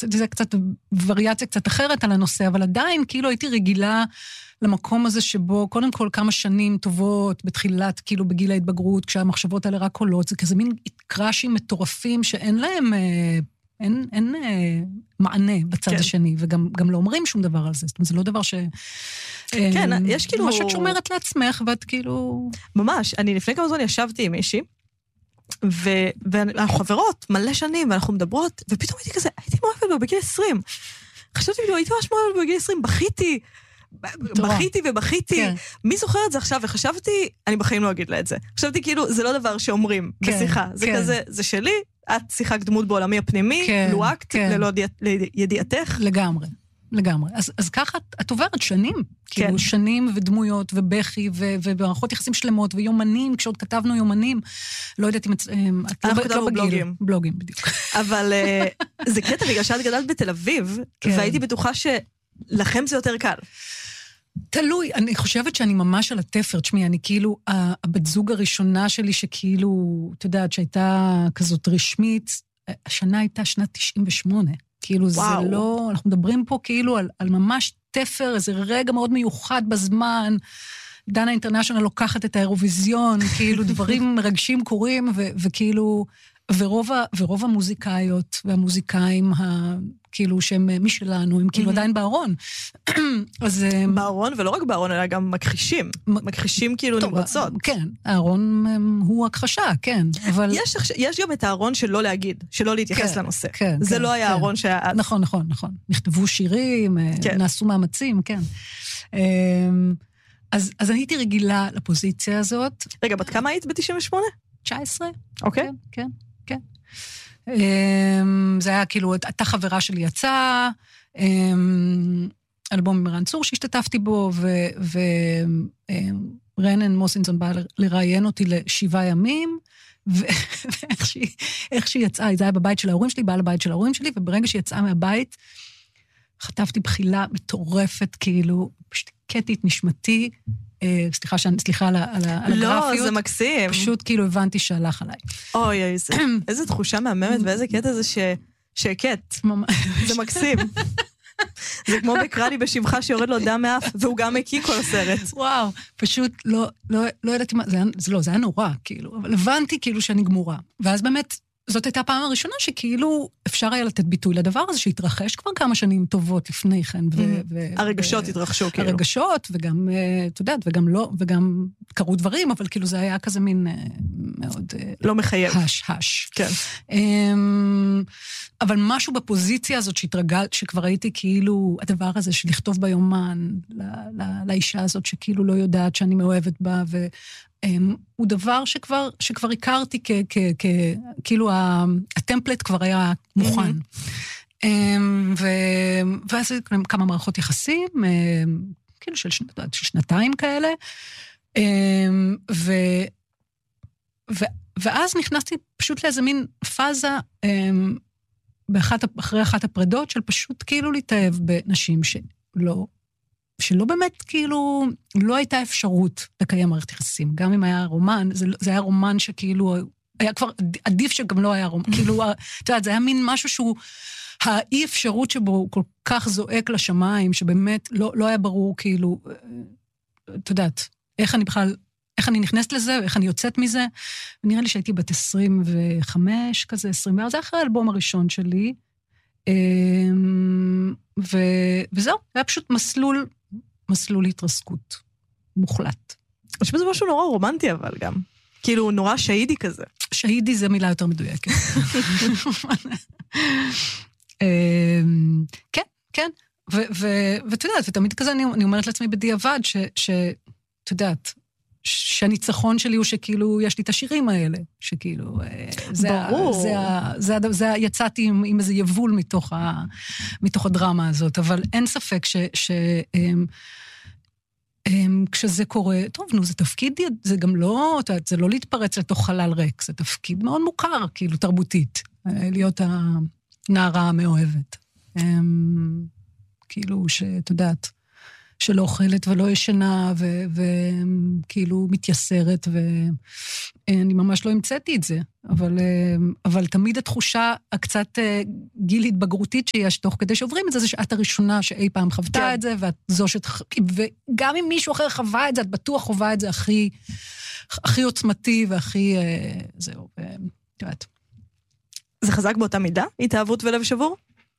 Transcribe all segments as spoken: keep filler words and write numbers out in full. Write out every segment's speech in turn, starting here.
זה קצת וריאציה קצת אחרת על הנושא, אבל עדיין כאילו הייתי רגילה למקום הזה שבו קודם כל כמה שנים טובות, בתחילת כאילו בגיל ההתבגרות, כשהמחשבות האלה רק עולות, זה כזה מין קראשים מטורפים שאין להם, אין, אין מענה בצד כן. השני, וגם גם לא אומרים שום דבר על זה, זאת אומרת, זה לא דבר ש... כן, יש כאילו... מה שאת שומרת לעצמך, ואת כאילו... ממש, אני לפני כמה זמן ישבתי עם מישהי, ו- ואנחנו חברות מלא שנים, ואנחנו מדברות, ופתאום הייתי כזה, הייתי מאוהבת בו בגיל עשרים. חשבתי כאילו, הייתי ממש מאוהבת בו בגיל עשרים, בכיתי, בכיתי ובכיתי. כן. מי זוכר את זה עכשיו? וחשבתי, אני בחיים לא אגיד לה את זה. חשבתי כאילו, זה לא דבר שאומרים כן, בשיחה. זה כן. כזה, זה שלי, את שיחק דמות בעולמי הפנימי, כן, לואקט, כן. ללא ידיעתך. לגמרי. לגמרי. אז, אז ככה את עוברת שנים, כן. כאילו שנים ודמויות ובכי ו, ובערכות יחסים שלמות ויומנים, כשעוד כתבנו יומנים, לא יודעת אם את, את אנחנו לא, כתבנו לא בגיל. בלוגים. בלוגים, בדיוק. אבל זה קטע בגלל שאת גדלת בתל אביב, כן. והייתי בטוחה שלכם זה יותר קל. תלוי, אני חושבת שאני ממש על התפר, תשמעי, אני כאילו, הבת זוג הראשונה שלי שכאילו, את יודעת, שהייתה כזאת רשמית, השנה הייתה שנת תשעים ושמונה. כאילו וואו. זה לא, אנחנו מדברים פה כאילו על, על ממש תפר, איזה רגע מאוד מיוחד בזמן, דנה אינטרנשיונל לוקחת את האירוויזיון, כאילו דברים מרגשים קורים, ו, וכאילו, ורוב, ורוב המוזיקאיות והמוזיקאים, ה, כאילו שהם משלנו, הם כאילו עדיין בארון. אז... בארון, ולא רק בארון, אלא גם מכחישים. מכחישים כאילו נמרצות. כן, הארון הוא הכחשה, כן. אבל... יש, יש גם את הארון שלא להגיד, שלא להתייחס לנושא. כן, זה כן, לא היה כן. הארון שהיה... נכון, נכון, נכון. נכתבו שירים, כן. נעשו מאמצים, כן. אז, אז הייתי רגילה לפוזיציה הזאת. רגע, בת כמה היית ב-תשעים ושמונה? תשע עשרה. אוקיי. כן, כן, כן. זה היה כאילו, הייתה חברה שלי יצאה, אלבום עם ערן צור שהשתתפתי בו, ורנן מוסינזון בא לראיין אותי לשבעה ימים, ואיך שהיא יצאה, זה היה בבית של ההורים שלי, באה לבית של ההורים שלי, וברגע שהיא יצאה מהבית, חטפתי בחילה מטורפת, כאילו, פשוט קטית נשמתי, סליחה, סליחה על הגרפיות. לא, זה מקסים. פשוט כאילו הבנתי שהלך עליי. אוי, איזה תחושה מהממת, ואיזה קטע זה שקט. זה מקסים. זה כמו בקרני בשבחה שיורד לו דם מאף, והוא גם מקיא כל הסרט. וואו, פשוט לא, לא, לא ידעתי מה, זה לא, זה היה נורא, כאילו, אבל הבנתי כאילו שאני גמורה. ואז באמת, זאת הייתה הפעם הראשונה שכאילו אפשר היה לתת ביטוי לדבר הזה, שהתרחש כבר כמה שנים טובות לפני כן. הרגשות התרחשו כאילו. הרגשות, וגם, את יודעת, וגם לא, וגם קרו דברים, אבל כאילו זה היה כזה מין מאוד... לא מחייב. הש, הש. כן. אבל משהו בפוזיציה הזאת שהתרגלת, שכבר הייתי כאילו, הדבר הזה של לכתוב ביומן, לאישה הזאת שכאילו לא יודעת שאני מאוהבת בה, ו... הוא דבר שכבר, שכבר הכרתי כ, כ, כ, כאילו הטמפלט כבר היה מוכן. ו, ואז כמה מערכות יחסים, כאילו של, של שנתיים כאלה, ו, ו, ואז נכנסתי פשוט לאיזה מין פאזה, באחת, אחרי אחת הפרדות, של פשוט כאילו להתאהב בנשים שלא, שלא באמת, כאילו, לא הייתה אפשרות לקיים מערכת יחסים. גם אם היה רומן, זה, זה היה רומן שכאילו, היה כבר עדיף שגם לא היה רומן. כאילו, אתה יודעת, זה היה מין משהו שהוא, האי אפשרות שבו הוא כל כך זועק לשמיים, שבאמת לא, לא היה ברור, כאילו, אתה יודעת, איך אני בכלל, איך אני נכנסת לזה, איך אני יוצאת מזה. ונראה לי שהייתי בת עשרים וחמש, כזה, עשרים וארבע, זה אחרי האלבום הראשון שלי. ו, וזהו, היה פשוט מסלול, מסלול התרסקות מוחלט. יש בזה משהו נורא רומנטי אבל גם. כאילו נורא שהידי כזה. שהידי זה מילה יותר מדויקת. כן, כן. ואתה יודעת, ותמיד כזה אני אומרת לעצמי בדיעבד, שאתה יודעת, שהניצחון שלי הוא שכאילו יש לי את השירים האלה, שכאילו, ברור. זה, זה, זה, זה, יצאתי עם, עם איזה יבול מתוך, ה, מתוך הדרמה הזאת, אבל אין ספק ש, ש, כשזה קורה, טוב, נו, זה תפקיד, זה גם לא, זה לא להתפרץ לתוך חלל ריק, זה תפקיד מאוד מוכר, כאילו, תרבותית, להיות הנערה המאוהבת. כאילו, שאת יודעת, שלא אוכלת ולא ישנה, וכאילו מתייסרת, ואני ממש לא המצאתי את זה, אבל, אבל תמיד התחושה הקצת גיל התבגרותית שיש תוך כדי שעוברים את זה, זה שאת הראשונה שאי פעם חוותה כן. את זה, ואת זו שת... וגם אם מישהו אחר חווה את זה, את בטוח חווה את זה הכי, הכי עוצמתי, והכי, זהו, את יודעת. זה חזק באותה מידה? התאהבות ולב שבור?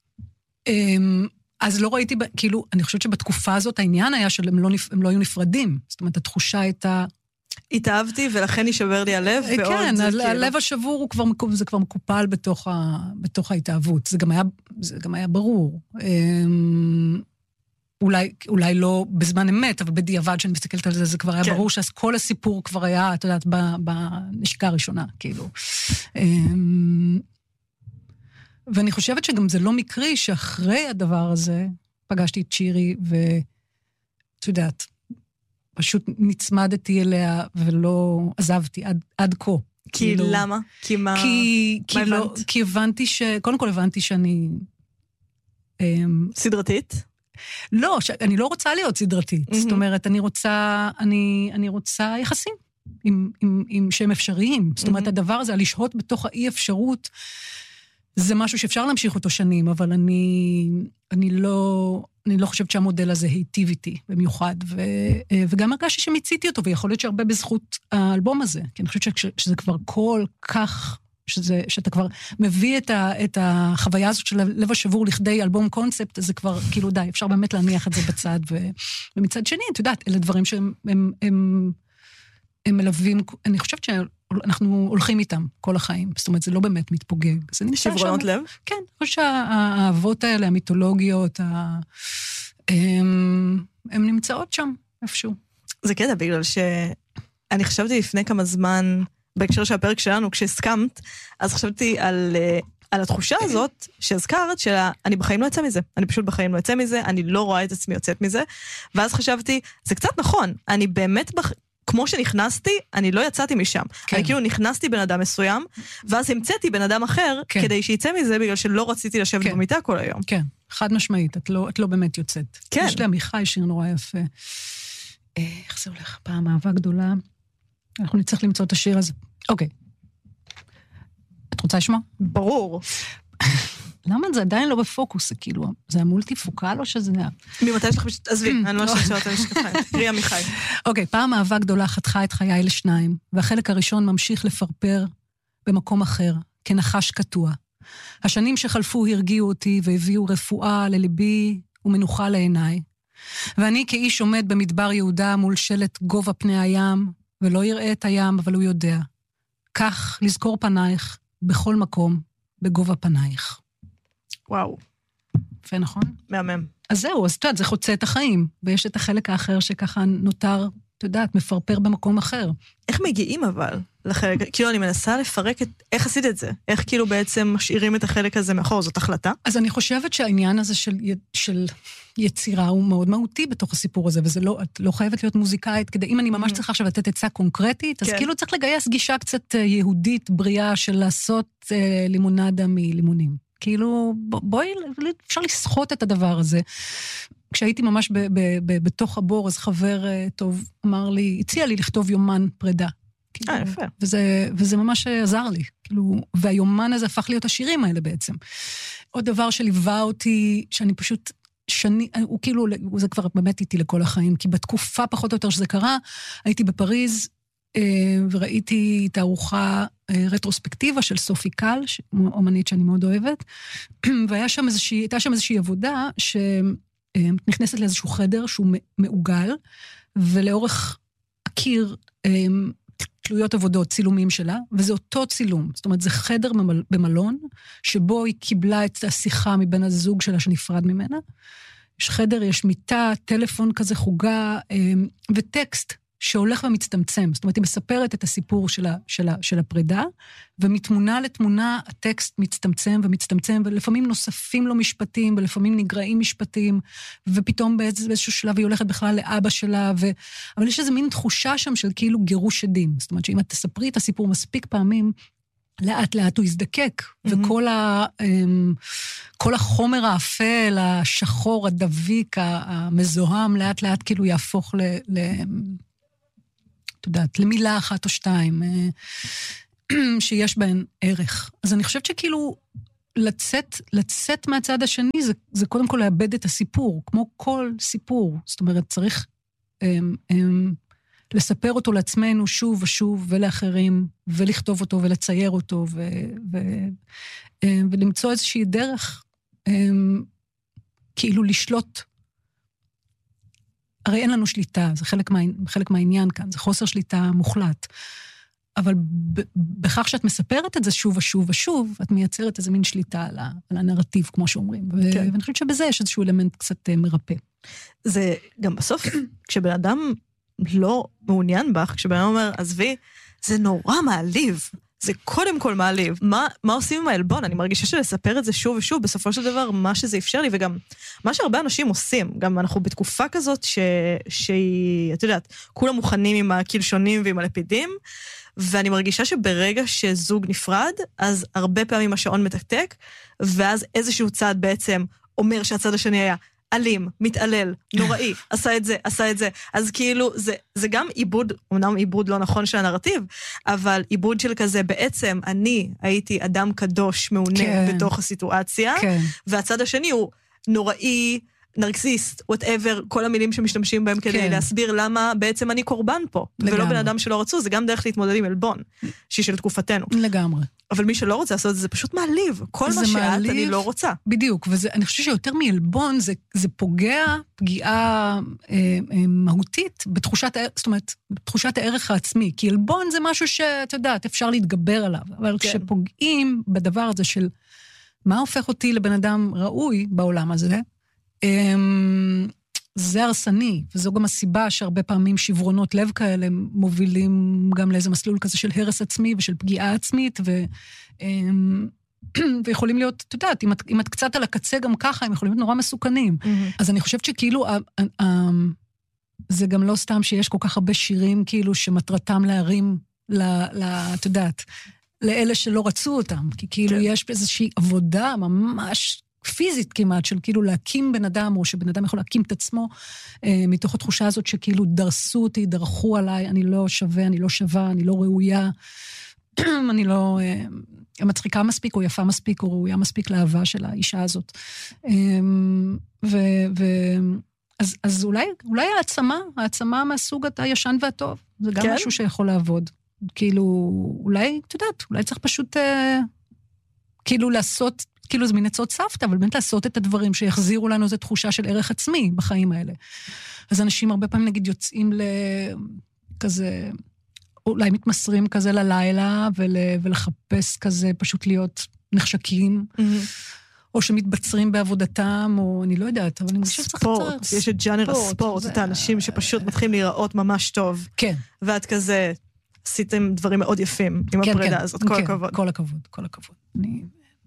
אז לא ראיתי, כאילו, אני חושבת שבתקופה הזאת העניין היה שהם לא, הם לא היו נפרדים. זאת אומרת, התחושה הייתה... התאהבתי ולכן יישבר לי הלב, כן, ועוד זה כאילו... הלב השבור הוא כבר, זה כבר מקופל בתוך, ה, בתוך ההתאהבות. זה גם היה, זה גם היה ברור. אולי, אולי לא בזמן אמת, אבל בדיעבד שאני מסתכלת על זה, זה כבר היה כן. ברור שכל הסיפור כבר היה, את יודעת, בנשיקה הראשונה, כאילו. ואני חושבת שגם זה לא מקרי שאחרי הדבר הזה, פגשתי את שירי, ואת יודעת, פשוט נצמדתי אליה, ולא עזבתי עד, עד כה. כי כאילו, למה? כי מה? כי, מה כי, לא, כי הבנתי ש... קודם כל הבנתי שאני... סדרתית? לא, אני לא רוצה להיות סדרתית. Mm-hmm. זאת אומרת, אני רוצה, אני, אני רוצה יחסים עם, עם, עם שהם אפשריים. זאת אומרת, mm-hmm. הדבר הזה, לשהות בתוך האי אפשרות, זה משהו שאפשר להמשיך אותו שנים, אבל אני, אני לא, אני לא חושבת שהמודל הזה היטיב איתי במיוחד, ו, וגם הרגשתי שמיציתי אותו, ויכול להיות שהרבה בזכות האלבום הזה, כי אני חושבת שזה כבר כל כך, שזה, שאתה כבר מביא את, ה, את החוויה הזאת של לב השבור לכדי אלבום קונספט, אז זה כבר, כאילו די, אפשר באמת להניח את זה בצד, ו, ומצד שני, את יודעת, אלה דברים שהם הם, הם, הם מלווים, אני חושבת שאנחנו הולכים איתם כל החיים, זאת אומרת, זה לא באמת מתפוגג. שברונות לב? כן, אני חושבת שהאהבות האלה, המיתולוגיות, הן נמצאות שם איפשהו. זה קטע, בגלל שאני חשבתי לפני כמה זמן, בהקשר של הפרק שלנו, כשהסכמת, אז חשבתי על, על התחושה הזאת שהזכרת, שאני בחיים לא יצא מזה. אני פשוט בחיים לא יצא מזה, אני לא רואה את עצמי יוצאת מזה, ואז חשבתי, זה קצת נכון, אני באמת, בח... כמו שנכנסתי, אני לא יצאתי משם. כן. אני כאילו נכנסתי בן אדם מסוים, ואז המצאתי בן אדם אחר, כן. כדי שיצא מזה, בגלל שלא רציתי לשבת כן. במיטה כל היום. כן, חד משמעית, את לא, את לא באמת יוצאת. כן. יש לי עמיחי שיר נורא יפה. איך זה הולך? פעם אהבה גדולה. אנחנו נצטרך למצוא את השיר הזה. אוקיי. את רוצה לשמוע? ברור. למה זה עדיין לא בפוקוס? זה כאילו, זה המולטי-פוקל או שזה... ממתי יש לך פשוט... עזבי, אני לא חושבת שאתה משקפיים. קריא עמיחי. אוקיי, פעם אהבה גדולה חתכה את חיי לשניים, והחלק הראשון ממשיך לפרפר במקום אחר, כנחש קטוע. השנים שחלפו הרגיעו אותי והביאו רפואה לליבי ומנוחה לעיניי. ואני כאיש עומד במדבר יהודה מול שלט גובה פני הים, ולא יראה את הים, אבל הוא יודע. כך לזכור פנייך בכל מקום, בגובה פנייך. וואו. יפה, נכון? מהמם. אז זהו, אז את יודעת, זה חוצה את החיים, ויש את החלק האחר שככה נותר, את יודעת, מפרפר במקום אחר. איך מגיעים אבל לחלק? כאילו אני מנסה לפרק את, איך עשית את זה? איך כאילו בעצם משאירים את החלק הזה מאחור? זאת החלטה? אז אני חושבת שהעניין הזה של, של יצירה הוא מאוד מהותי בתוך הסיפור הזה, וזה לא, את לא חייבת להיות מוזיקאית, כדי, אם אני ממש צריכה עכשיו לתת עצה קונקרטית, אז כאילו צריך לגייס גישה קצת יהודית, בריאה, של לעשות לימונדה מלימונים. כאילו, בואי, אפשר לסחוט את הדבר הזה. כשהייתי ממש ב, ב, ב, בתוך הבור, אז חבר טוב אמר לי, הציע לי לכתוב יומן פרידה. אה, יפה. וזה, וזה ממש עזר לי. כאילו, והיומן הזה הפך להיות השירים האלה בעצם. עוד דבר שליווה אותי, שאני פשוט שני, הוא כאילו, זה כבר באמת איתי לכל החיים, כי בתקופה פחות או יותר שזה קרה, הייתי בפריז, וראיתי תערוכה רטרוספקטיבה של סופי קל, אומנית שאני מאוד אוהבת, והיה שם איזושהי, הייתה שם איזושהי עבודה שנכנסת לאיזשהו חדר שהוא מעוגל, ולאורך הקיר תלויות עבודות, צילומים שלה, וזה אותו צילום. זאת אומרת, זה חדר במלון, שבו היא קיבלה את השיחה מבין הזוג שלה שנפרד ממנה. יש חדר, יש מיטה, טלפון כזה חוגה, וטקסט. שהולך ומצטמצם, זאת אומרת, היא מספרת את הסיפור של, ה, של, ה, של הפרידה, ומתמונה לתמונה הטקסט מצטמצם ומצטמצם, ולפעמים נוספים לו משפטים, ולפעמים נגרעים משפטים, ופתאום באיז, באיזשהו שלב היא הולכת בכלל לאבא שלה, ו... אבל יש איזו מין תחושה שם של כאילו גירוש עדים, זאת אומרת, שאם את תספרי את הסיפור מספיק פעמים, לאט לאט הוא יזדקק, mm-hmm. וכל ה, כל החומר האפל, השחור, הדביק, המזוהם, לאט לאט כאילו יהפוך ל, ל, את יודעת, למילה אחת או שתיים, שיש בהן ערך. אז אני חושבת שכאילו, לצאת, לצאת מהצד השני, זה, זה קודם כל לאבד את הסיפור, כמו כל סיפור. זאת אומרת, צריך הם, הם, לספר אותו לעצמנו שוב ושוב, ולאחרים, ולכתוב אותו, ולצייר אותו, ו, ו, הם, ולמצוא איזושהי דרך, הם, כאילו לשלוט. הרי אין לנו שליטה, זה חלק, מה, חלק מהעניין כאן, זה חוסר שליטה מוחלט. אבל בכך שאת מספרת את זה שוב ושוב ושוב, את מייצרת איזה מין שליטה על, ה, על הנרטיב, כמו שאומרים. ו- כן. ואני חושבת שבזה יש איזשהו אלמנט קצת מרפא. זה גם בסוף, כשבן אדם לא מעוניין בך, כשבן אדם אומר, עזבי, זה נורא מעליב. זה קודם כל מעליב. מה, מה עושים עם האלבון? אני מרגישה שלספר את זה שוב ושוב, בסופו של דבר, מה שזה אפשר לי, וגם מה שהרבה אנשים עושים, גם אנחנו בתקופה כזאת ש, שהיא, את יודעת, כולם מוכנים עם הקלשונים ועם הלפידים, ואני מרגישה שברגע שזוג נפרד, אז הרבה פעמים השעון מתקתק, ואז איזשהו צד בעצם אומר שהצד השני היה אלים, מתעלל, נוראי, עשה את זה, עשה את זה. אז כאילו, זה, זה גם עיבוד, אמנם עיבוד לא נכון של הנרטיב, אבל עיבוד של כזה, בעצם אני הייתי אדם קדוש מעונה כן. בתוך הסיטואציה, כן. והצד השני הוא נוראי, נרקסיסט, whatever, כל המילים שמשתמשים בהם כדי כן. להסביר למה בעצם אני קורבן פה, לגמרי. ולא בן אדם שלא רצו, זה גם דרך להתמודד עם אלבון, שהיא של תקופתנו. לגמרי. אבל מי שלא רוצה לעשות את זה, זה פשוט מעליב. כל מה שאת, מעליב, אני לא רוצה. בדיוק, ואני חושבת שיותר מאלבון, זה, זה פוגע פגיעה אה, אה, מהותית בתחושת, זאת אומרת, בתחושת הערך העצמי, כי אלבון זה משהו שאת יודעת, אפשר להתגבר עליו, אבל כן. כשפוגעים בדבר הזה של מה הופך אותי לבן אדם ראוי בעולם הזה, זה הרסני, וזו גם הסיבה שהרבה פעמים שברונות לב כאלה מובילים גם לאיזה מסלול כזה של הרס עצמי ושל פגיעה עצמית, ו, ויכולים להיות, את יודעת, אם את, אם את קצת על הקצה גם ככה, הם יכולים להיות נורא מסוכנים. Mm-hmm. אז אני חושבת שכאילו, זה גם לא סתם שיש כל כך הרבה שירים כאילו שמטרתם להרים, את יודעת, לאלה שלא רצו אותם, כי כאילו יש איזושהי עבודה ממש פיזית כמעט, של כאילו להקים בן אדם, או שבן אדם יכול להקים את עצמו, אה, מתוך התחושה הזאת שכאילו דרסו אותי, דרכו עליי, אני לא שווה, אני לא שווה, אני לא ראויה, אני לא אה, מצחיקה מספיק, או יפה מספיק, או ראויה מספיק לאהבה של האישה הזאת. אה, ו... ו אז, אז אולי, אולי העצמה, העצמה מהסוג הישן והטוב, זה גם כן? משהו שיכול לעבוד. כאילו, אולי, את יודעת, אולי צריך פשוט, אה, כאילו לעשות, כאילו זה מין עצות סבתא, אבל באמת לעשות את הדברים שיחזירו לנו איזו תחושה של ערך עצמי בחיים האלה. אז אנשים הרבה פעמים נגיד יוצאים לכזה, אולי מתמסרים כזה ללילה, ול, ולחפש כזה פשוט להיות נחשקים, mm-hmm. או שמתבצרים בעבודתם, או אני לא יודעת, אבל אני חושבת שצריך... ספורט, יש את ג'אנר הספורט, את האנשים שפשוט מתחילים להיראות ממש טוב. כן. ואת כזה, עשיתם דברים מאוד יפים עם הפרידה הזאת, כל הכבוד. כל הכבוד, כל הכבוד. אני...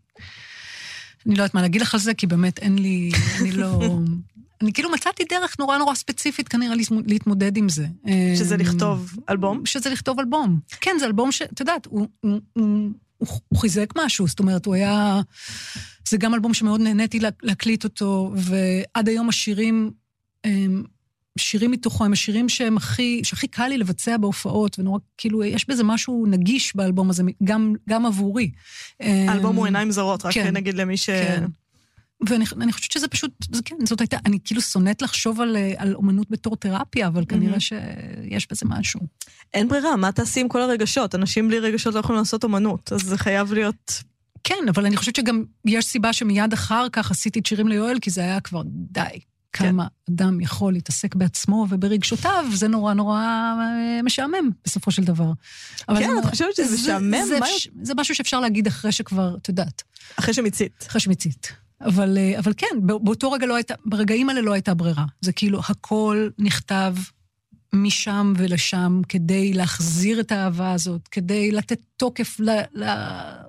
אני לא יודעת מה להגיד לך על זה, כי באמת אין לי, אני לא... אני כאילו מצאתי דרך נורא נורא ספציפית כנראה להתמודד עם זה. שזה לכתוב אלבום? שזה לכתוב אלבום. כן, זה אלבום שאת יודעת, הוא, הוא, הוא, הוא חיזק משהו, זאת אומרת, הוא היה... זה גם אלבום שמאוד נהניתי להקליט אותו, ועד היום השירים, שירים מתוכו, הם השירים שהם הכי, שהכי קל לי לבצע בהופעות, ונורא, כאילו, יש בזה משהו נגיש באלבום הזה, גם, גם עבורי. האלבום הוא עיניים זרות, רק כן, נגיד למי ש... כן. ואני אני חושבת שזה פשוט, זה כן, זאת הייתה, אני כאילו שונאת לחשוב על, על אומנות בתור תרפיה, אבל כנראה שיש בזה משהו. אין ברירה, מה תעשי עם כל הרגשות? אנשים בלי רגשות לא יכולים לעשות אומנות, אז זה חייב להיות... כן, אבל אני חושבת שגם יש סיבה שמיד אחר כך עשיתי את שירים ליואל, כי זה היה כבר די. כמה אדם יכול להתעסק בעצמו וברגשותיו, זה נורא נורא משעמם בסופו של דבר. כן, את חושבת שזה משעמם? זה משהו שאפשר להגיד אחרי שכבר, את יודעת. אחרי שמצית. אחרי שמצית. אבל, אבל כן, באותו רגע לא הייתה, ברגעים האלה לא הייתה ברירה. זה כאילו הכל נכתב משם ולשם, כדי להחזיר את האהבה הזאת, כדי לתת תוקף ל, ל,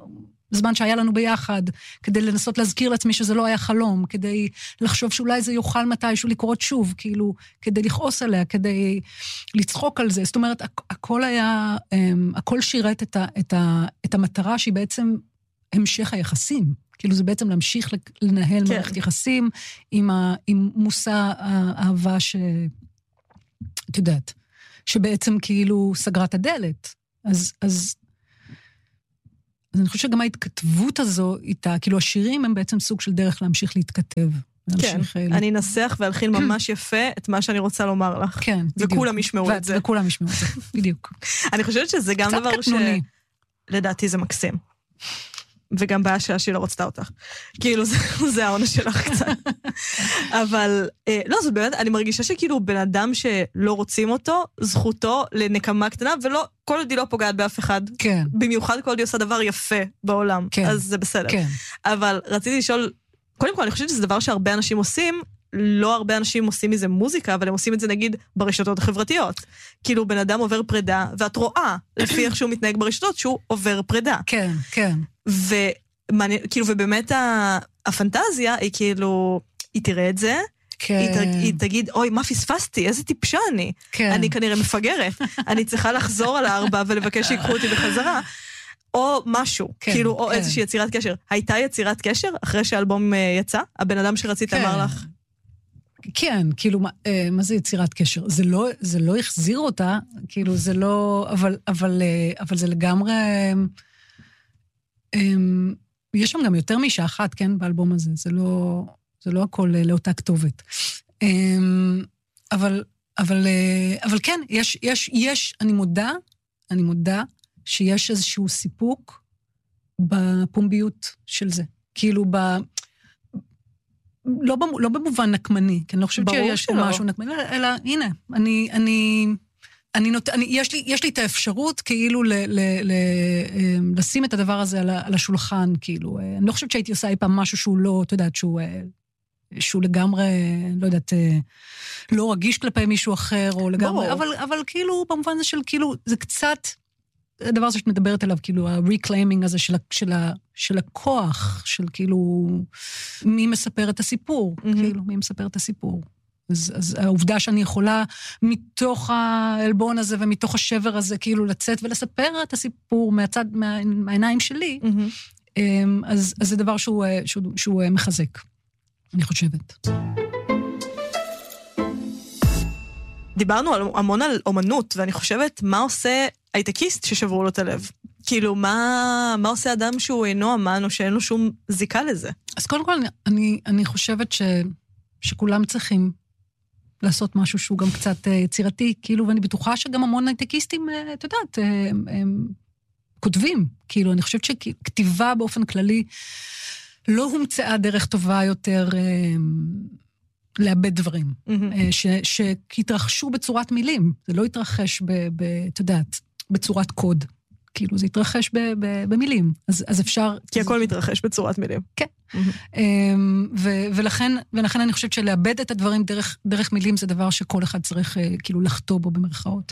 הזמן שהיה לנו ביחד, כדי לנסות להזכיר לעצמי שזה לא היה חלום, כדי לחשוב שאולי זה יוכל מתישהו לקרות שוב, כאילו, כדי לכעוס עליה, כדי לצחוק על זה. זאת אומרת, הכל היה, הכל שירת את, ה, את, ה, את המטרה שהיא בעצם המשך היחסים. כאילו זה בעצם להמשיך לנהל כן. מערכת יחסים עם, ה, עם מושא האהבה ש... את יודעת, שבעצם כאילו סגרה את הדלת. אז, אז, אז אני חושבת שגם ההתכתבות הזו איתה, כאילו השירים הם בעצם סוג של דרך להמשיך להתכתב. כן, אני אנסח ואלחין ממש יפה את מה שאני רוצה לומר לך. כן, בדיוק. וכולם ישמעו את זה. וכולם ישמעו את זה, בדיוק. אני חושבת שזה גם דבר ש... לדעתי זה מקסים. וגם בעיה שלה שהיא לא רצתה אותך. כאילו, זה, זה העונש שלך קצת. אבל, אה, לא, זאת באמת, אני מרגישה שכאילו בן אדם שלא רוצים אותו, זכותו לנקמה קטנה, ולא, כל עוד היא לא פוגעת באף אחד. כן. במיוחד כל עוד היא עושה דבר יפה בעולם. כן. אז זה בסדר. כן. אבל רציתי לשאול, קודם כל, אני חושבת שזה דבר שהרבה אנשים עושים, לא הרבה אנשים עושים מזה מוזיקה, אבל הם עושים את זה נגיד ברשתות החברתיות. כאילו בן אדם עובר פרידה, ואת רואה, לפי איך שהוא מתנהג ברשתות, שהוא עובר פרידה. כן, כן. וכאילו, ובאמת הפנטזיה היא כאילו, היא תראה את זה, כן. היא, ת, היא תגיד, אוי, מה פספסתי? איזה טיפשה אני. כן. אני כנראה מפגרת. אני צריכה לחזור על הארבע ולבקש שיקחו אותי בחזרה. או משהו, כן, כאילו, או כן. איזושהי יצירת קשר. הייתה יצירת קשר אחרי שהאלבום יצא? הבן אדם שרצית כן. אמר לך? כן, כאילו, מה, מה זה יצירת קשר? זה לא, זה לא החזיר אותה, כאילו, זה לא, אבל, אבל, אבל זה לגמרי, יש שם גם יותר מאישה אחת, כן, באלבום הזה, זה לא, זה לא הכל לאותה כתובת. אבל, אבל, אבל כן, יש, יש, יש, אני מודה, אני מודה, שיש איזשהו סיפוק בפומביות של זה. כאילו, ב... לא, במ... לא במובן נקמני, כי אני לא חושבת שיש שלא. משהו נקמני, אלא, אלא הנה, אני, אני, אני נות... אני, יש לי, יש לי את האפשרות, כאילו, ל, ל, ל, לשים את הדבר הזה על, על השולחן, כאילו. אני לא חושבת שהייתי עושה אי פעם משהו שהוא לא, אתה יודעת, שהוא, שהוא לגמרי, לא יודעת, לא רגיש כלפי מישהו אחר, או לגמרי, אבל, אבל כאילו, במובן הזה של, כאילו, זה קצת... הדבר הזה שאת מדברת עליו, כאילו, ה-reclaiming הזה של, של, של הכוח, של כאילו, מי מספר את הסיפור, mm-hmm. כאילו, מי מספר את הסיפור. אז, אז העובדה שאני יכולה מתוך האלבון הזה ומתוך השבר הזה, כאילו, לצאת ולספר את הסיפור מהצד, מה, מהעיניים שלי, mm-hmm. אז, אז זה דבר שהוא, שהוא, שהוא מחזק, אני חושבת. דיברנו המון על אומנות, ואני חושבת, מה עושה הייטקיסט ששברו לו את הלב? כאילו, מה, מה עושה אדם שהוא אינו אמן, או שאין לו שום זיקה לזה? אז קודם כל, אני, אני חושבת ש, שכולם צריכים לעשות משהו שהוא גם קצת יצירתי, כאילו, ואני בטוחה שגם המון הייטקיסטים, את יודעת, הם, הם כותבים. כאילו, אני חושבת שכתיבה באופן כללי לא הומצאה דרך טובה יותר... לאבד דברים, שהתרחשו בצורת מילים. זה לא התרחש, אתה יודעת, בצורת קוד. כאילו, זה התרחש במילים. אז אפשר... כי הכל מתרחש בצורת מילים. כן. ולכן אני חושבת שלאבד את הדברים דרך מילים, זה דבר שכל אחד צריך כאילו לחטוא בו במרכאות.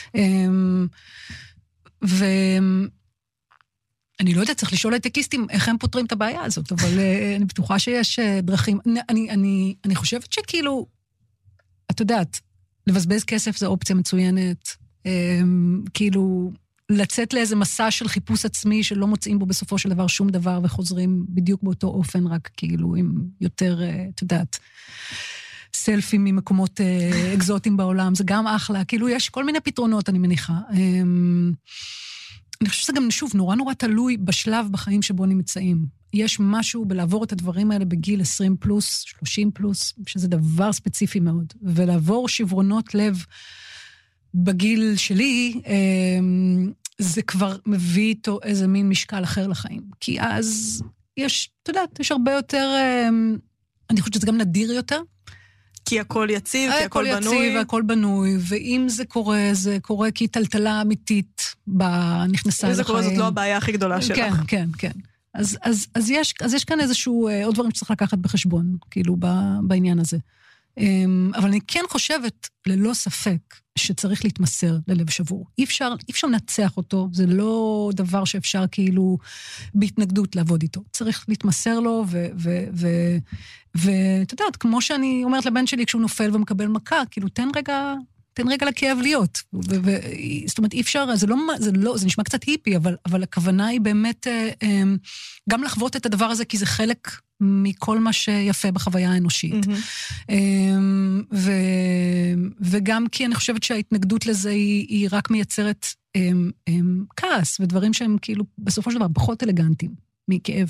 ו... אני לא יודעת, צריך לשאול הייטקיסטים איך הם פותרים את הבעיה הזאת, אבל uh, אני בטוחה שיש uh, דרכים. אני, אני, אני חושבת שכאילו, את יודעת, לבזבז כסף זה אופציה מצוינת, um, כאילו, לצאת לאיזה מסע של חיפוש עצמי, שלא מוצאים בו בסופו של דבר שום דבר, וחוזרים בדיוק באותו אופן, רק כאילו עם יותר, uh, את יודעת, סלפים ממקומות uh, אקזוטיים בעולם, זה גם אחלה, כאילו יש כל מיני פתרונות, אני מניחה. Um, אני חושבת שזה גם, שוב, נורא נורא תלוי בשלב בחיים שבו נמצאים. יש משהו בלעבור את הדברים האלה בגיל עשרים פלוס, שלושים פלוס, שזה דבר ספציפי מאוד. ולעבור שברונות לב בגיל שלי, זה כבר מביא איתו איזה מין משקל אחר לחיים. כי אז יש, אתה יודעת, יש הרבה יותר, אני חושבת שזה גם נדיר יותר, כי הכל יציב, כי הכל בנוי. הכל יציב, הכל בנוי, ואם זה קורה, זה קורה כי טלטלה אמיתית נכנסה לחיים. אם זה קורה, זאת לא הבעיה הכי גדולה שלך. כן, כן, כן. אז, אז, אז, יש, אז יש כאן איזשהו, עוד דברים שצריך לקחת בחשבון, כאילו, בעניין הזה. אבל אני כן חושבת, ללא ספק, שצריך להתמסר ללב שבור. אי אפשר, אי אפשר לנצח אותו, זה לא דבר שאפשר כאילו בהתנגדות לעבוד איתו. צריך להתמסר לו, ואתה יודעת, כמו שאני אומרת לבן שלי, כשהוא נופל ומקבל מכה, כאילו, תן רגע, תן רגע לכאב להיות. זאת אומרת, אי אפשר, זה לא, זה לא, זה נשמע קצת היפי, אבל, אבל הכוונה היא באמת גם לחוות את הדבר הזה, כי זה חלק מכל מה שיפה בחוויה האנושית. ו, וגם כי אני חושבת שההתנגדות לזה היא, היא רק מייצרת כעס, ודברים שהם כאילו בסופו של דבר פחות אלגנטיים מכאב.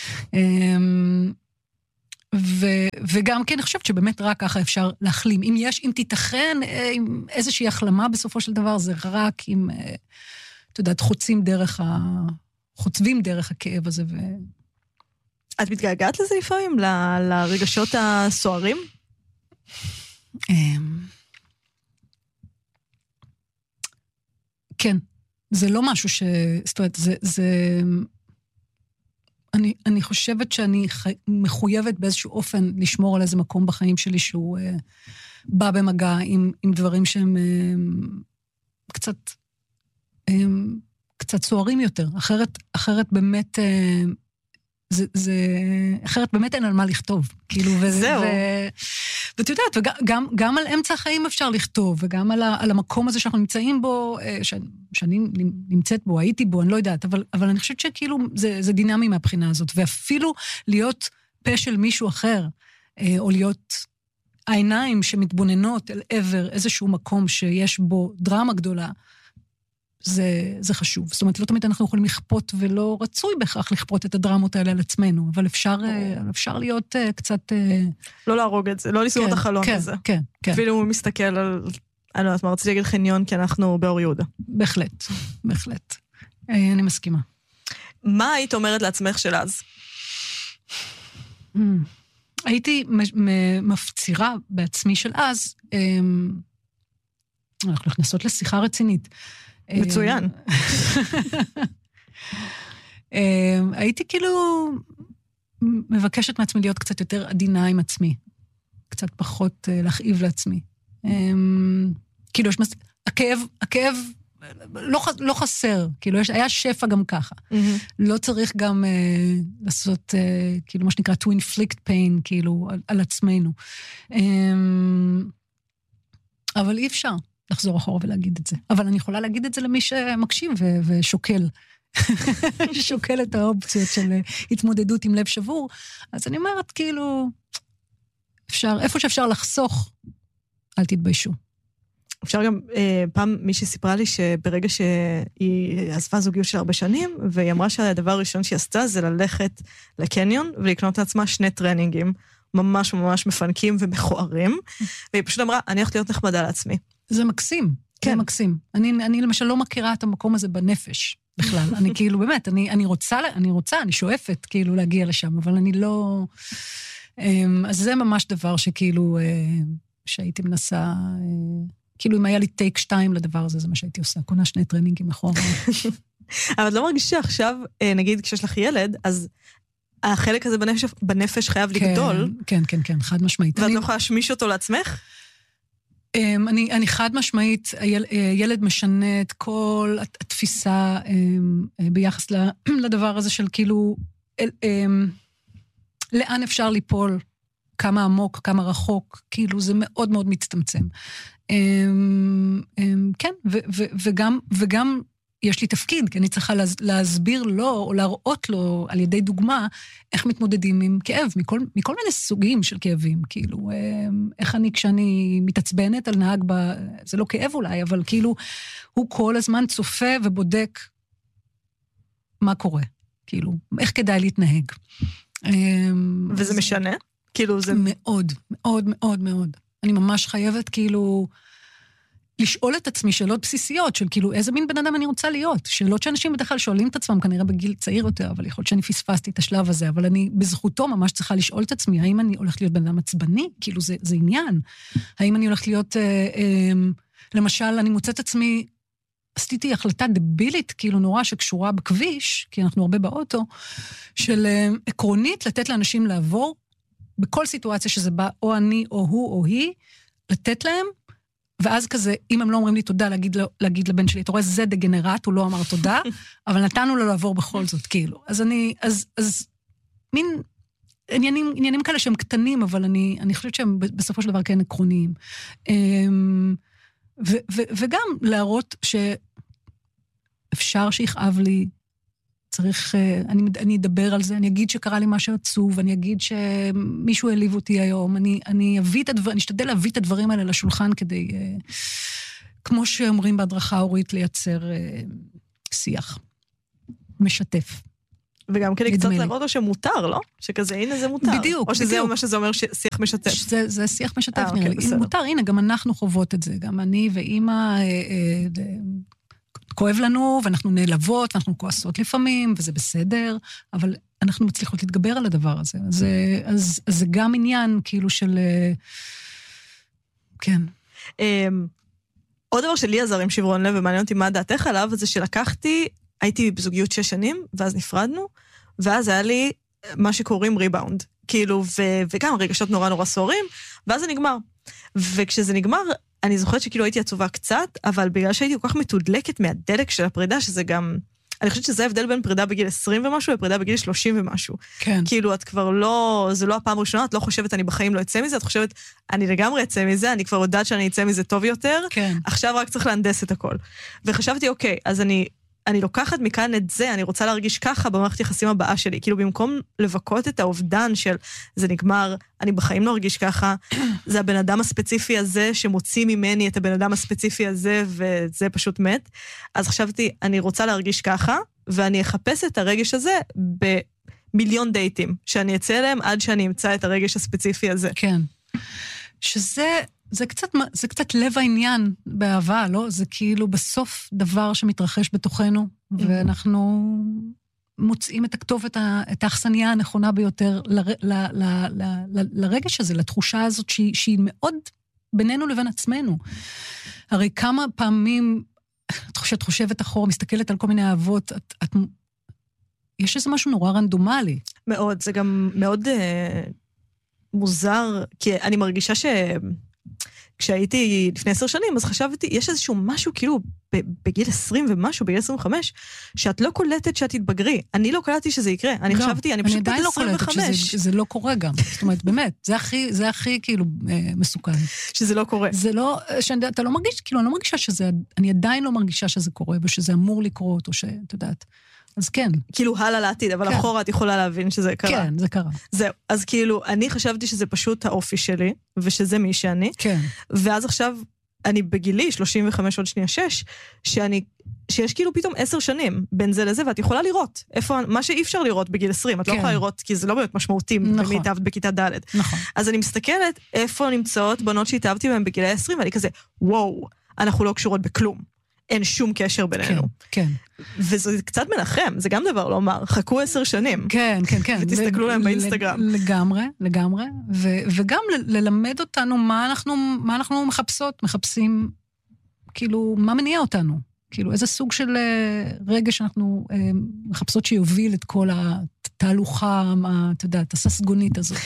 ו, וגם כן אני חושבת שבאמת רק ככה אפשר להחלים. אם יש, אם תיתכן איזושהי החלמה בסופו של דבר, זה רק אם, אתה יודעת, חוצים דרך ה... חוצבים דרך הכאב הזה ו... את מתגעגעת לזה לפעמים? ל- לרגשות הסוערים? כן. זה לא משהו ש... זאת אומרת, זה... זה... אני, אני חושבת שאני חי... מחויבת באיזשהו אופן לשמור על איזה מקום בחיים שלי שהוא uh, בא במגע עם, עם דברים שהם uh, קצת... Um, קצת סוערים יותר. אחרת, אחרת באמת... Uh, זה, זה, אחרת באמת אין על מה לכתוב, כאילו, זהו. ואת יודעת, וגם, גם על אמצע החיים אפשר לכתוב, וגם על, ה, על המקום הזה שאנחנו נמצאים בו, ש, שאני נמצאת בו, הייתי בו, אני לא יודעת, אבל, אבל אני חושבת שכאילו, זה, זה דינמי מהבחינה הזאת, ואפילו להיות פה של מישהו אחר, או להיות העיניים שמתבוננות אל עבר איזשהו מקום שיש בו דרמה גדולה, זה, זה חשוב. זאת אומרת, לא תמיד אנחנו יכולים לכפות, ולא רצוי בכך לכפות את הדרמות האלה על עצמנו, אבל אפשר, אפשר להיות קצת... לא להרוג את זה, לא לסגור את החלון הזה. כן, כן. אפילו הוא מסתכל על... אני לא יודעת מה, רציתי להגיד חניון, כי אנחנו באור יהודה. בהחלט, בהחלט. אני מסכימה. מה היית אומרת לעצמך של אז? הייתי מפצירה בעצמי של אז, אנחנו נכנסות לשיחה רצינית. מצוין. הייתי כאילו מבקשת מעצמי להיות קצת יותר עדינה עם עצמי. קצת פחות להכאיב לעצמי. כאילו, יש מס... הכאב, הכאב לא חסר. כאילו, היה שפע גם ככה. לא צריך גם לעשות, כאילו, מה שנקרא, to inflict pain, כאילו, על עצמנו. אבל אי אפשר. לחזור אחורה ולהגיד את זה. אבל אני יכולה להגיד את זה למי שמקשיב ו- ושוקל. שוקל את האופציות של התמודדות עם לב שבור. אז אני אומרת, כאילו, אפשר, איפה שאפשר לחסוך, אל תתביישו. אפשר גם, אה, פעם מישהי סיפרה לי שברגע שהיא עזבה זוגיות של הרבה שנים, והיא אמרה שהדבר הראשון שהיא עשתה זה ללכת לקניון ולקנות לעצמה שני טרנינגים, ממש ממש מפנקים ומכוערים, והיא פשוט אמרה, אני הולכת להיות נחמדה לעצמי. זה מקסים, כן. זה מקסים. אני, אני למשל לא מכירה את המקום הזה בנפש בכלל. אני כאילו, באמת, אני, אני רוצה, אני רוצה, אני שואפת כאילו להגיע לשם, אבל אני לא... אז זה ממש דבר שכאילו, שהייתי מנסה, כאילו אם היה לי טייק שתיים לדבר הזה, זה מה שהייתי עושה, קונה שני טרנינגים אחורה. אבל את לא מרגישה עכשיו, נגיד כשיש לך ילד, אז החלק הזה בנפש, בנפש חייב לגדול. כן, כן, כן, חד משמעית. ואת לא יכולה להשמיש אותו לעצמך? אני, אני חד משמעית, ילד משנה את כל התפיסה ביחס לדבר הזה של כאילו, לאן אפשר ליפול, כמה עמוק, כמה רחוק, כאילו זה מאוד מאוד מצטמצם. כן, וגם, וגם יש לי תפקיד, כי אני צריכה להסביר לו, או להראות לו על ידי דוגמה, איך מתמודדים עם כאב, מכל, מכל מיני סוגים של כאבים, כאילו, איך אני כשאני מתעצבנת על נהג, ב, זה לא כאב אולי, אבל כאילו, הוא כל הזמן צופה ובודק מה קורה, כאילו, איך כדאי להתנהג. וזה משנה? כאילו זה... מאוד, מאוד, מאוד, מאוד. אני ממש חייבת, כאילו... לשאול את עצמי שאלות בסיסיות, של כאילו, איזה מין בן אדם אני רוצה להיות? שאלות שאנשים בדרך כלל שואלים את עצמם, כנראה בגיל צעיר יותר, אבל יכול להיות שאני פספסתי את השלב הזה, אבל אני בזכותו ממש צריכה לשאול את עצמי, האם אני הולכת להיות בן אדם עצבני? כאילו, זה, זה עניין. האם אני הולכת להיות, אה, אה, למשל, אני מוצאת עצמי, עשיתי החלטה דבילית, כאילו נורא שקשורה בכביש, כי אנחנו הרבה באוטו, של אה, עקרונית לתת לאנשים לעבור, בכל סיטואציה שזה בא, או אני, או הוא, או היא, לתת להם, ואז כזה, אם הם לא אומרים לי תודה, להגיד, להגיד לבן שלי, אתה רואה, זה דגנרט, הוא לא אמר תודה, אבל נתנו לו לעבור בכל זאת, כאילו. אז אני, אז, אז, מין עניינים, עניינים כאלה שהם קטנים, אבל אני, אני חושבת שהם בסופו של דבר כן עקרוניים. ו, ו, וגם להראות שאפשר שיכאב לי, צריך, אני, אני אדבר על זה, אני אגיד שקרה לי משהו עצוב, אני אגיד שמישהו העליב אותי היום, אני, אני אביא את הדבר, אני אשתדל להביא את הדברים האלה לשולחן כדי, כמו שאומרים בהדרכה הורית, לייצר שיח משתף. וגם כדי קצת להראות לו שמותר, לא? שכזה, הנה זה מותר. בדיוק, או שזה מה שזה אומר שיח משתף. זה, זה שיח משתף, אה, נראה אוקיי, לי. מותר, הנה, גם אנחנו חוות את זה, גם אני ואימא, כואב לנו, ואנחנו נעלבות, ואנחנו כועסות לפעמים, וזה בסדר, אבל אנחנו מצליחות להתגבר על הדבר הזה. אז, אז, אז זה גם עניין, כאילו, של... כן. עוד דבר שלי עזר עם שברון לב, ומעניין אותי מה דעתך עליו, זה שלקחתי, הייתי בזוגיות שש שנים, ואז נפרדנו, ואז היה לי מה שקוראים ריבאונד. כאילו, ו- וגם רגשות נורא נורא סוערים, ואז זה נגמר. וכשזה נגמר, אני זוכרת שכאילו הייתי עצובה קצת, אבל בגלל שהייתי כל כך מתודלקת מהדלק של הפרידה, שזה גם... אני חושבת שזה ההבדל בין פרידה בגיל עשרים ומשהו, ופרידה בגיל שלושים ומשהו. כן. כאילו, את כבר לא... זה לא הפעם הראשונה, את לא חושבת, אני בחיים לא אצא מזה, את חושבת, אני לגמרי אצא מזה, אני כבר יודעת שאני אצא מזה טוב יותר, כן. עכשיו רק צריך להנדס את הכל. וחשבתי, אוקיי, אז אני... אני לוקחת מכאן את זה, אני רוצה להרגיש ככה במערכת יחסים הבאה שלי. כאילו, במקום לבכות את האובדן של זה נגמר, אני בחיים לא ארגיש ככה, זה הבן אדם הספציפי הזה שמוציא ממני את הבן אדם הספציפי הזה, וזה פשוט מת. אז חשבתי, אני רוצה להרגיש ככה, ואני אחפש את הרגש הזה במיליון דייטים, שאני אצא אליהם עד שאני אמצא את הרגש הספציפי הזה. כן. שזה... זה קצת, זה קצת לב העניין באהבה, לא? זה כאילו בסוף דבר שמתרחש בתוכנו, ואנחנו מוצאים את הכתובת, את האכסניה הנכונה ביותר ל, ל, ל, ל, ל, לרגש הזה, לתחושה הזאת שהיא, שהיא מאוד בינינו לבין עצמנו. הרי כמה פעמים, את חושבת אחורה, מסתכלת על כל מיני אהבות, את, את, יש איזה משהו נורא רנדומלי. מאוד, זה גם מאוד אה, מוזר, כי אני מרגישה ש... כשהייתי לפני עשר שנים, אז חשבתי, יש איזשהו משהו כאילו בגיל עשרים ומשהו, בגיל עשרים וחמש, שאת לא קולטת שאת תתבגרי. אני לא קולטתי שזה יקרה. אני חשבתי, אני פשוט בת עשרים וחמש. אני עדיין לא קולטת שזה לא קורה גם. זאת אומרת, באמת, זה הכי, זה הכי כאילו מסוכן. שזה לא קורה. זה לא, שאתה לא מרגיש, כאילו, אני לא מרגישה שזה, אני עדיין לא מרגישה שזה קורה, ושזה אמור לקרות, או שאת יודעת. אז כן. כאילו הלאה לעתיד, אבל כן. אחורה את יכולה להבין שזה קרה. כן, זה קרה. זהו, אז כאילו, אני חשבתי שזה פשוט האופי שלי, ושזה מי שאני. כן. ואז עכשיו, אני בגילי, שלושים וחמש עוד שנייה שש, שאני, שיש כאילו פתאום עשר שנים בין זה לזה, ואת יכולה לראות איפה, מה שאי אפשר לראות בגיל עשרים, את כן. לא יכולה לראות, כי זה לא באמת משמעותי, נכון. ומי התאהבת בכיתה ד'. נכון. אז אני מסתכלת איפה נמצאות בנות שהתאהבתי בהן בגילי עשרים, ואני כזה, וואו, אנחנו לא קשורות בכלום. אין שום קשר בינינו. כן, כן. וזה קצת מנחם, זה גם דבר לומר, חכו עשר שנים. כן, כן, כן. ותסתכלו להם באינסטגרם. לגמרי, לגמרי. וגם ללמד אותנו מה אנחנו מחפשות, מחפשים, כאילו, מה מניע אותנו? כאילו, איזה סוג של רגע שאנחנו מחפשות שיוביל את כל התהלוכה, אתה יודע, את הססגונית הזאת.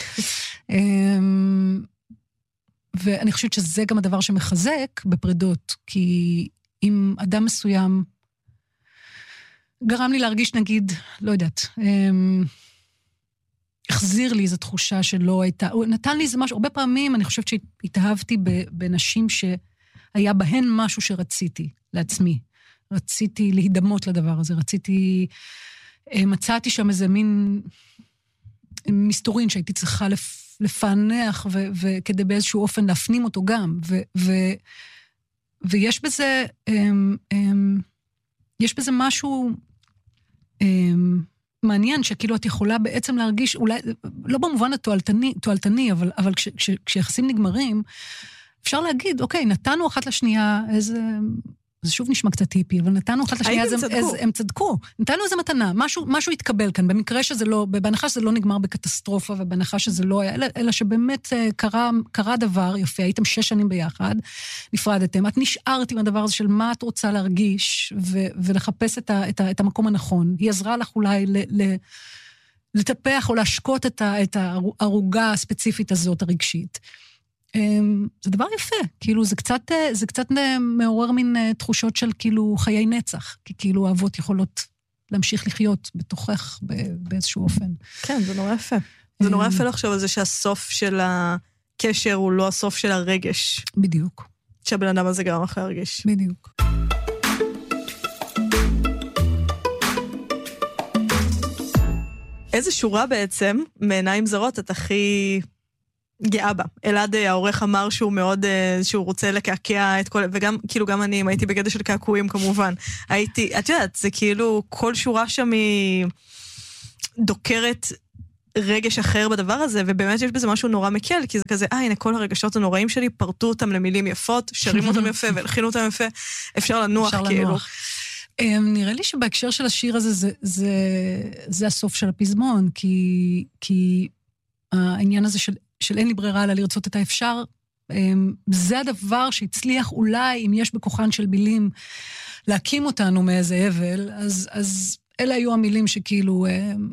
ואני חושבת שזה גם הדבר שמחזק בפרידות, כי אם אדם מסוים גרם לי להרגיש, נגיד, לא יודעת, החזיר לי איזו תחושה שלא הייתה, הוא נתן לי איזה משהו, הרבה פעמים אני חושבת שהתאהבתי בנשים שהיה בהן משהו שרציתי לעצמי. רציתי להידמות לדבר הזה, רציתי, מצאתי שם איזה מין מסתורין שהייתי צריכה לפענח, וכדי באיזשהו אופן להפנים אותו גם, ו... ויש בזה, יש בזה משהו מעניין, שכאילו את יכולה בעצם להרגיש, אולי, לא במובן התועלתני, תועלתני, אבל, אבל כש, כש, כשיחסים נגמרים, אפשר להגיד, אוקיי, נתנו אחת לשנייה איזה, זה שוב נשמע קצת טיפי, אבל נתנו אחת לשנייה, הם צדקו. הם צדקו. נתנו איזה מתנה, משהו, משהו התקבל כאן, במקרה שזה לא, בהנחה שזה לא נגמר בקטסטרופה, ובהנחה שזה לא היה, אלא, אלא שבאמת קרה, קרה דבר יפה, הייתם שש שנים ביחד, נפרדתם, את נשארת עם הדבר הזה של מה את רוצה להרגיש, ו, ולחפש את, ה, את, ה, את המקום הנכון. היא עזרה לך אולי ל, ל, לטפח או להשקות את, ה, את הערוגה הספציפית הזאת, הרגשית. זה דבר יפה, כאילו זה קצת, זה קצת מעורר מין תחושות של כאילו חיי נצח, כי כאילו האבות יכולות להמשיך לחיות בתוכך באיזשהו אופן. כן, זה נורא יפה. זה נורא יפה לחשוב על זה שהסוף של הקשר הוא לא הסוף של הרגש. בדיוק. שהבן אדם הזה גם אחרי הרגש. בדיוק. איזה שורה בעצם, מעיניים זרות, את הכי גאה בה. אלעד, העורך אמר שהוא מאוד, שהוא רוצה לקעקע את כל, וגם, כאילו גם אני, אם הייתי בגדר של קעקועים כמובן, הייתי, את יודעת, זה כאילו, כל שורה שם היא דוקרת רגש אחר בדבר הזה, ובאמת יש בזה משהו נורא מקל, כי זה כזה, אה, הנה, כל הרגשות הנוראים שלי, פרטו אותם למילים יפות, שרים אותם יפה, והלחינו אותם יפה, אפשר לנוח, אפשר כאילו. לנוח. נראה לי שבהקשר של השיר הזה, זה, זה, זה הסוף של הפזמון, כי, כי העניין הזה של, של אין לי ברירה אלא לרצות את האפשר, זה הדבר שהצליח אולי, אם יש בכוחן של מילים, להקים אותנו מאיזה אבל, אז, אז אלה היו המילים שכאילו,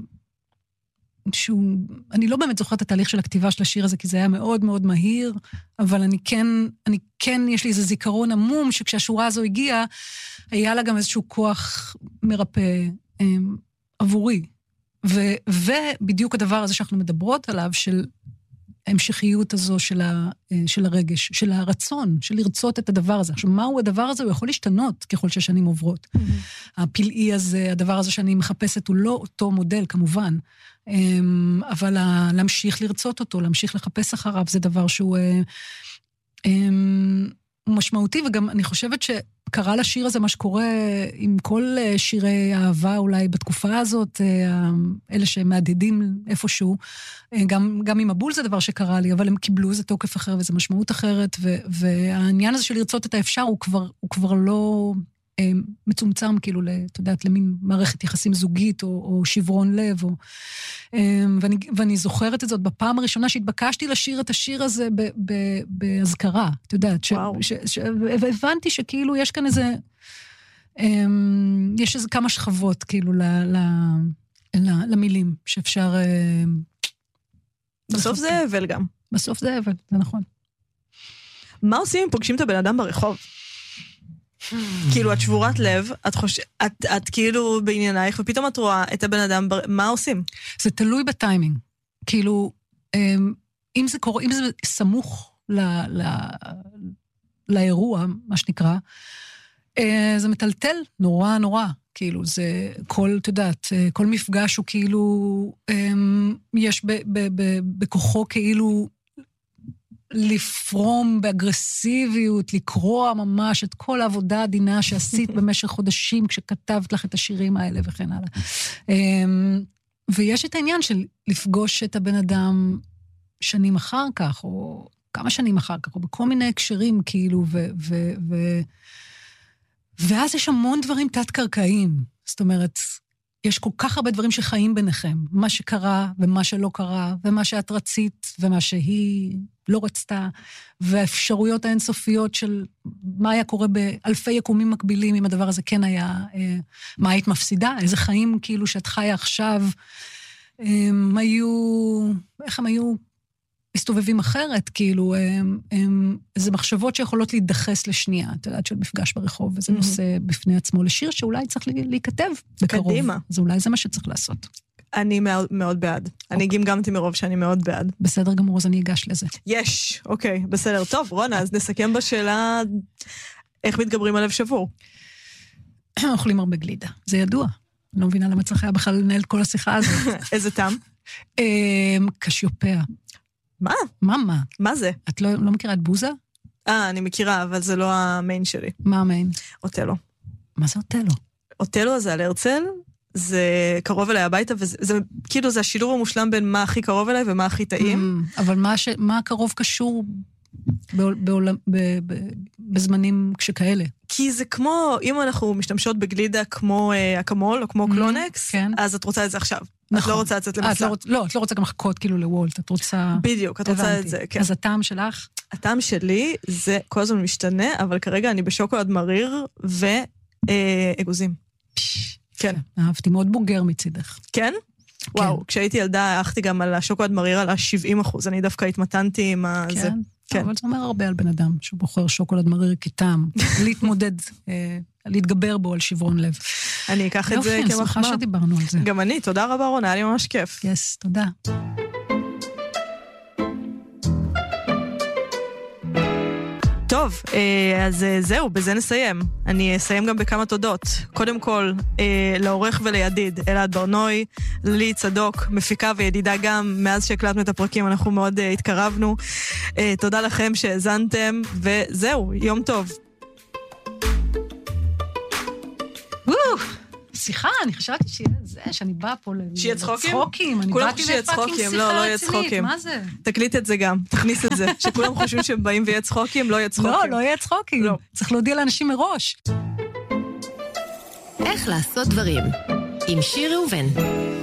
שהוא, אני לא באמת זוכרת את התהליך של הכתיבה של השיר הזה, כי זה היה מאוד מאוד מהיר, אבל אני כן, אני כן, יש לי איזה זיכרון עמום, שכשהשורה הזו הגיעה, היה לה גם איזשהו כוח מרפא אמ, עבורי. ו, ובדיוק הדבר הזה שאנחנו מדברות עליו, של ההמשכיות הזו של, ה, של הרגש, של הרצון, של לרצות את הדבר הזה. עכשיו, מהו הדבר הזה? הוא יכול להשתנות ככל שהשנים עוברות. Mm-hmm. הפלאי הזה, הדבר הזה שאני מחפשת, הוא לא אותו מודל, כמובן, אמ, אבל ה, להמשיך לרצות אותו, להמשיך לחפש אחריו, זה דבר שהוא אמ, משמעותי, וגם אני חושבת ש... קרה לשיר הזה מה שקורה עם כל שירי האהבה אולי בתקופה הזאת, אלה שמהדהדים איפשהו, גם, גם עם הבול זה דבר שקרה לי, אבל הם קיבלו איזה תוקף אחר וזה משמעות אחרת, ו, והעניין הזה של לרצות את האפשר הוא כבר, הוא כבר לא מצומצם כאילו, אתה יודעת, למין מערכת יחסים זוגית או, או שברון לב, או, ואני, ואני זוכרת את זאת בפעם הראשונה שהתבקשתי לשיר את השיר הזה ב, ב, בהזכרה, אתה יודעת, ש, ש, ש, והבנתי שכאילו יש כאן איזה, יש איזה כמה שכבות כאילו ל, ל, ל, למילים שאפשר... בסוף זה אבל גם. בסוף זה אבל, זה נכון. מה עושים אם פוגשים את הבן אדם ברחוב? כאילו, את שבורת לב, את חוש... את, את כאילו בעניינייך, ופתאום את רואה את הבן אדם, מה עושים? זה תלוי בטיימינג. כאילו, אם זה קורה, אם זה סמוך ל, ל, לאירוע, מה שנקרא, זה מטלטל נורא נורא. כאילו, זה כל, אתה יודעת, כל מפגש הוא כאילו, יש ב, ב, ב, בכוחו כאילו, לפרום באגרסיביות, לקרוא ממש את כל העבודה העדינה שעשית במשך חודשים כשכתבת לך את השירים האלה וכן הלאה. ויש את העניין של לפגוש את הבן אדם שנים אחר כך, או כמה שנים אחר כך, או בכל מיני הקשרים כאילו, ו... ו, ו ואז יש המון דברים תת-קרקעיים. זאת אומרת, יש כל כך הרבה דברים שחיים ביניכם, מה שקרה ומה שלא קרה, ומה שאת רצית ומה שהיא לא רצתה, והאפשרויות האינסופיות של מה היה קורה באלפי יקומים מקבילים, אם הדבר הזה כן היה, מה היית מפסידה, איזה חיים כאילו שאת חיה עכשיו, הם היו, איך הם היו מסתובבים אחרת, כאילו, הם, הם, זה מחשבות שיכולות להתדחס לשנייה, את יודעת, של מפגש ברחוב, וזה נושא בפני עצמו לשיר, שאולי צריך להיכתב בקרוב. קדימה. אז אולי זה מה שצריך לעשות. אני מאוד, מאוד בעד. אני גמגמתי מרוב שאני מאוד בעד. בסדר גמור, אז אני אגש לזה. יש, אוקיי, בסדר. טוב, רונה, אז נסכם בשאלה איך מתגברים על לב שבור. אוכלים הרבה גלידה, זה ידוע. אני לא מבינה למה צריך היה בכלל לנהל כל השיחה הזאת. איזה טעם? קשיופיה. מה? מה, מה? מה זה? את לא, לא מכירה את בוזה? אה, אני מכירה, אבל זה לא המיין שלי. מה המיין? אוטלו. מה זה אוטלו? אוטלו זה על הרצל, זה קרוב אליי הביתה, וזה זה, כאילו זה השילוב המושלם בין מה הכי קרוב אליי ומה הכי טעים. Mm, אבל מה, ש, מה הקרוב קשור בעולם, ב, ב, בזמנים כשכאלה? כי זה כמו, אם אנחנו משתמשות בגלידה כמו אה, אקמול או כמו mm, קלונקס, כן. אז את רוצה את זה עכשיו. נכון. את לא רוצה לצאת למסע. לא, לא, את לא רוצה גם לחכות כאילו לוולט, את רוצה... בדיוק, את רוצה את זה, כן. אז הטעם שלך? הטעם שלי זה כל הזמן משתנה, אבל כרגע אני בשוקולד מריר ואגוזים. כן. אהבתי, מאוד בוגר מצידך. כן? וואו, כשהייתי ילדה, אהבתי גם על השוקולד מריר על ה-שבעים אחוז, אני דווקא התמתנתי עם זה. כן. אבל זה אומר הרבה על בן אדם שהוא בוחר שוקולד מריר כטעם, להתמודד, להתגבר בו על שברון לב. אני אקח את זה כמחמאה. יופי, אני שמחה שדיברנו על זה. גם אני, תודה רבה רון, היה לי ממש כיף. יס, תודה. טוב, אז זהו, בזה נסיים. אני אסיים גם בכמה תודות. קודם כל, לעורך ולידיד, אלעד ברנוי, לי צדוק, מפיקה וידידה גם, מאז שהקלטנו את הפרקים אנחנו מאוד התקרבנו. תודה לכם שהזנתם, וזהו, יום טוב. שיחה, אני חשבתי שיהיה זה, שאני באה פה שיהיה צחוקים? לצחוקים. אני כולם באתי שיהיה לפאקינג צחוקים, שיחה לא, לא יהיה רצינית, צחוקים. מה זה? תקליט את זה גם, תכניס את זה, שכולם חושבים שהם באים ויהיה צחוקים, לא יהיה צחוקים. לא, לא יהיה צחוקים. לא. צריך להודיע לאנשים מראש. איך לעשות דברים עם שיר ראובן.